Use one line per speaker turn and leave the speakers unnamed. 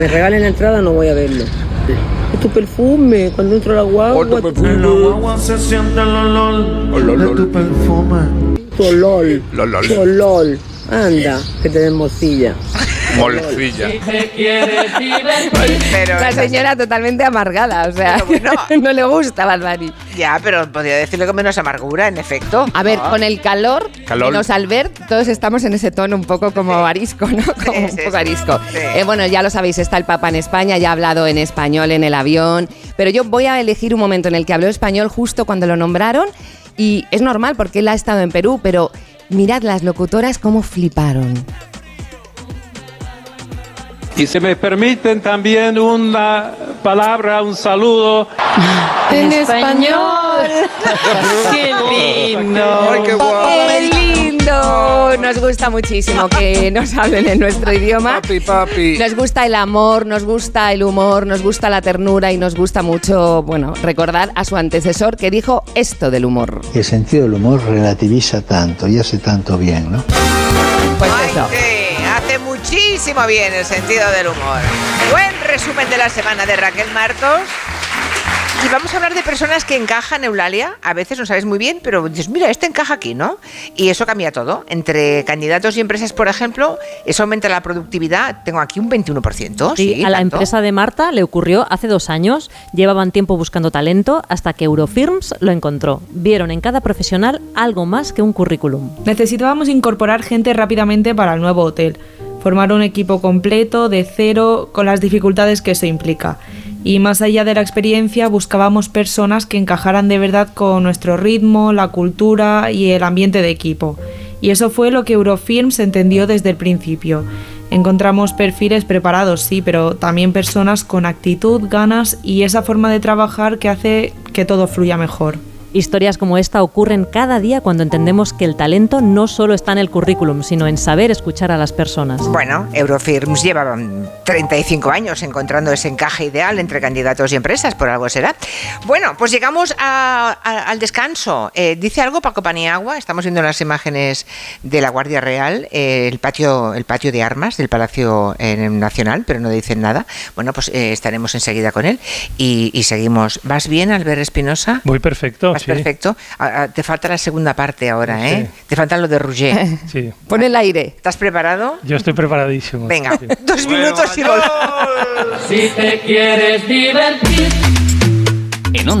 Me regalen la entrada, no voy a verlo. Es tu perfume, cuando entro a la guagua.
En la guagua se siente el olor de tu perfume.
Tu olor. Tu olor. Anda, que te den morcilla.
Morcilla.
Pero
La señora totalmente amargada, o sea,
bueno.
no le gusta Bad Bunny.
Ya, pero podría decirle con menos amargura, en efecto.
A ver, con el calor, menos Albert, todos estamos en ese tono un poco como arisco, ¿no? Como un poco arisco.
Sí.
Bueno, ya lo sabéis, está el Papa en España, ya ha hablado en español en el avión, pero yo voy a elegir un momento en el que habló español justo cuando lo nombraron, y es normal porque él ha estado en Perú, pero mirad las locutoras cómo fliparon.
Y si me permiten también una palabra, un saludo.
¡En español! ¡Qué lindo!
¡Ay, qué guapo!
¡Qué lindo! Nos gusta muchísimo que nos hablen en nuestro idioma.
Papi.
Nos gusta el amor, nos gusta el humor, nos gusta la ternura y nos gusta mucho, bueno, recordar a su antecesor que dijo esto del humor.
El sentido del humor relativiza tanto y hace tanto bien, ¿no?
Pues
Ay,
eso.
sí, hace muchísimo bien el sentido del humor. Buen resumen de la semana de Raquel Martos. Y vamos a hablar de personas que encajan, Eulalia. A veces no sabes muy bien, pero dices, mira, este encaja aquí, ¿no? Y eso cambia todo. Entre candidatos y empresas, por ejemplo, eso aumenta la productividad. Tengo aquí un 21%.
Sí, a la
¿tanto?
empresa de Marta le ocurrió hace 2 años. Llevaban tiempo buscando talento hasta que Eurofirms lo encontró. Vieron en cada profesional algo más que un currículum.
Necesitábamos incorporar gente rápidamente para el nuevo hotel. Formar un equipo completo, de cero, con las dificultades que eso implica. Y más allá de la experiencia, buscábamos personas que encajaran de verdad con nuestro ritmo, la cultura y el ambiente de equipo. Y eso fue lo que Eurofirms entendió desde el principio. Encontramos perfiles preparados, sí, pero también personas con actitud, ganas y esa forma de trabajar que hace que todo fluya mejor.
Historias como esta ocurren cada día cuando entendemos que el talento no solo está en el currículum, sino en saber escuchar a las personas.
Bueno, Eurofirms lleva 35 años encontrando ese encaje ideal entre candidatos y empresas, por algo será. Bueno, pues llegamos al descanso. Dice algo Paco Paniagua, estamos viendo las imágenes de la Guardia Real, el patio de armas del Palacio Nacional, pero no dicen nada. Bueno, pues estaremos enseguida con él y seguimos. ¿Vas bien, Albert Espinosa?
Voy perfecto.
Sí. Perfecto. Te falta la segunda parte ahora, ¿eh? Sí. Te falta lo de Roger.
Sí.
Pon el aire.
¿Estás preparado?
Yo estoy preparadísimo.
Venga,
sí.
2 minutos y volvemos.
Si te quieres divertir.
En